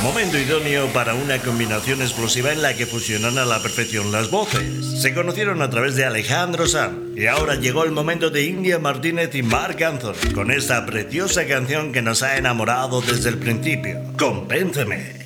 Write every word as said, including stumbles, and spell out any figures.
Momento idóneo para una combinación explosiva en la que fusionan a la perfección las voces. Se conocieron a través de Alejandro Sanz y ahora llegó el momento de India Martínez y Marc Anthony con esta preciosa canción que nos ha enamorado desde el principio. Convénceme.